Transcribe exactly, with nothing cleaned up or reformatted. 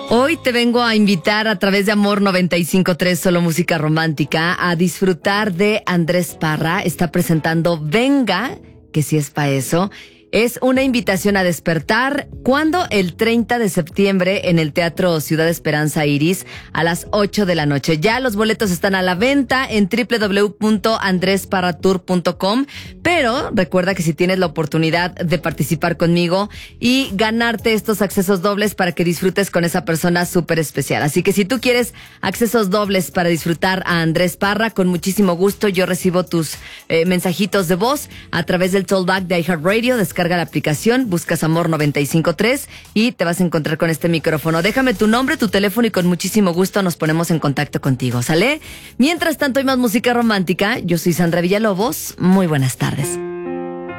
Hoy te vengo a invitar a través de Amor noventa y cinco punto tres, solo música romántica, a disfrutar de Andrés Parra. Está presentando Venga, que si es pa' eso. Es una invitación a despertar. ¿Cuándo? El treinta de septiembre en el Teatro Ciudad Esperanza Iris a las ocho de la noche. Ya los boletos están a la venta en doble u doble u doble u punto andres parra tour punto com. Pero recuerda que si tienes la oportunidad de participar conmigo y ganarte estos accesos dobles para que disfrutes con esa persona súper especial. Así que si tú quieres accesos dobles para disfrutar a Andrés Parra, con muchísimo gusto yo recibo tus eh, mensajitos de voz a través del Tollback de iHeartRadio. Descarga la aplicación, buscas Amor noventa y cinco punto tres y te vas a encontrar con este micrófono. Déjame tu nombre, tu teléfono y con muchísimo gusto nos ponemos en contacto contigo, ¿sale? Mientras tanto hay más música romántica. Yo soy Sandra Villalobos. Muy buenas tardes.